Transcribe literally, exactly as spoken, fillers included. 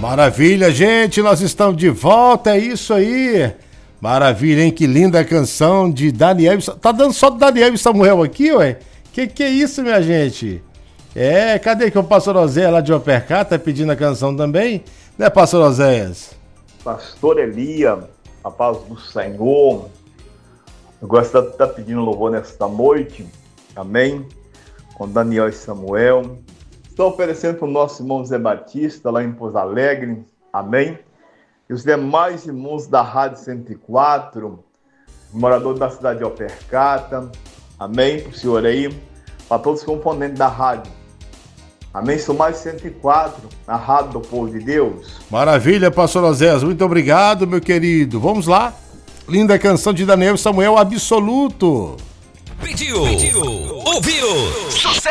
Maravilha, gente, nós estamos de volta, é isso aí. Maravilha, hein? Que linda canção de Daniel. Tá dando só do Daniel e Samuel aqui, ué? Que que é isso, minha gente? É, cadê que o pastor Oséias lá de Opercá tá pedindo a canção também? Né, pastor Oséias? Pastor Elia, a paz do Senhor. Eu gosto de estar pedindo louvor nesta noite. Amém? Com Daniel e Samuel. Estou oferecendo para o nosso irmão Zé Batista, lá em Pouso Alegre. Amém? E os demais irmãos da Rádio cento e quatro, morador da cidade de Opercata. Amém? Para o senhor aí. Para todos os componentes da rádio. Amém? Sou mais cento e quatro, a Rádio do Povo de Deus. Maravilha, pastor Oséias. Muito obrigado, meu querido. Vamos lá. Linda canção de Daniel e Samuel, Absoluto. Pediu, Pediu. ouviu, sucesso!